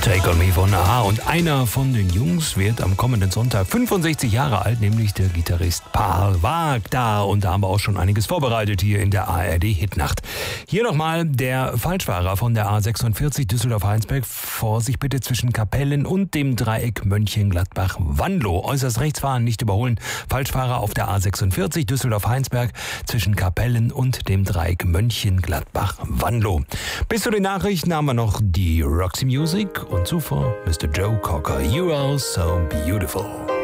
Take on Me von A. Und einer von den Jungs wird am kommenden Sonntag 65 Jahre alt, nämlich der Gitarrist Paul Wagda. Und da haben wir auch schon einiges vorbereitet hier in der ARD-Hitnacht. Hier nochmal der Falschfahrer von der A46 Düsseldorf-Heinsberg. Vorsicht bitte zwischen Kapellen und dem Dreieck Mönchengladbach-Wanlo. Äußerst rechts fahren, nicht überholen. Falschfahrer auf der A46 Düsseldorf-Heinsberg zwischen Kapellen und dem Dreieck Mönchengladbach-Wanlo. Bis zu den Nachrichten haben wir noch die Roxy Music und zuvor Mr. Joe Cocker. You are so beautiful.